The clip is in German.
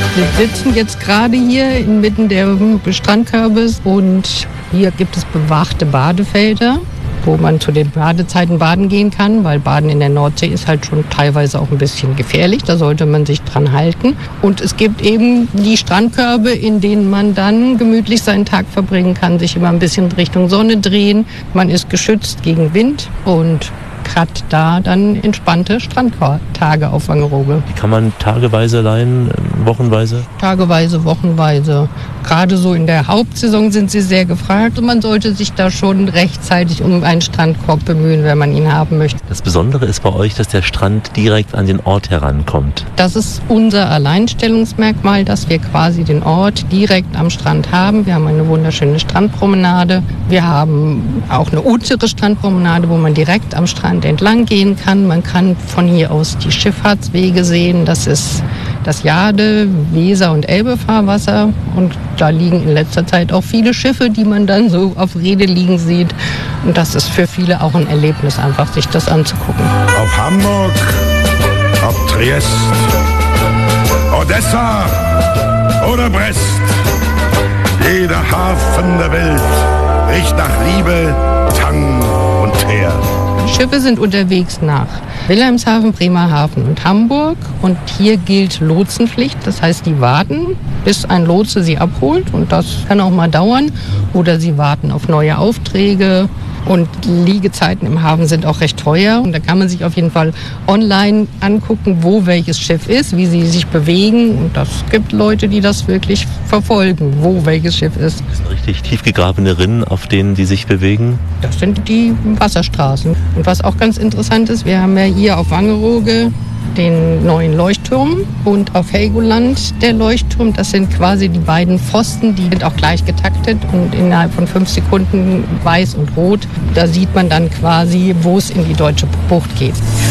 Wir sitzen jetzt gerade hier inmitten der Strandkörbes und hier gibt es bewachte Badefelder, wo man zu den Badezeiten baden gehen kann, weil Baden in der Nordsee ist halt schon teilweise auch ein bisschen gefährlich, da sollte man sich dran halten. Und es gibt eben die Strandkörbe, in denen man dann gemütlich seinen Tag verbringen kann, sich immer ein bisschen Richtung Sonne drehen. Man ist geschützt gegen Wind und hat da dann entspannte Strandtage auf Wangerooge. Die kann man tageweise leihen, wochenweise? Tageweise, wochenweise. Gerade so in der Hauptsaison sind sie sehr gefragt und man sollte sich da schon rechtzeitig um einen Strandkorb bemühen, wenn man ihn haben möchte. Das Besondere ist bei euch, dass der Strand direkt an den Ort herankommt. Das ist unser Alleinstellungsmerkmal, dass wir quasi den Ort direkt am Strand haben. Wir haben eine wunderschöne Strandpromenade. Wir haben auch eine untere Strandpromenade, wo man direkt am Strand entlang gehen kann. Man kann von hier aus die Schifffahrtswege sehen. Das ist das Jade-, Weser- und Elbe-Fahrwasser. Und da liegen in letzter Zeit auch viele Schiffe, die man dann so auf Rede liegen sieht. Und das ist für viele auch ein Erlebnis, einfach sich das anzugucken. Ob Hamburg, ob Triest, Odessa oder Brest. Jeder Hafen der Welt riecht nach Liebe, Tang und Teer. Schiffe sind unterwegs nach Wilhelmshaven, Bremerhaven und Hamburg. Und hier gilt Lotsenpflicht. Das heißt, die warten, bis ein Lotse sie abholt. Und das kann auch mal dauern. Oder sie warten auf neue Aufträge. Und Liegezeiten im Hafen sind auch recht teuer. Und da kann man sich auf jeden Fall online angucken, wo welches Schiff ist, wie sie sich bewegen. Und das gibt Leute, die das wirklich verfolgen, wo welches Schiff ist. Das sind richtig tief gegrabene Rinnen, auf denen die sich bewegen? Das sind die Wasserstraßen. Und was auch ganz interessant ist, wir haben ja hier auf Wangerooge den neuen Leuchtturm und auf Helgoland der Leuchtturm. Das sind quasi die beiden Pfosten, die sind auch gleich getaktet und innerhalb von 5 Sekunden weiß und rot. Da sieht man dann quasi, wo es in die deutsche Bucht geht.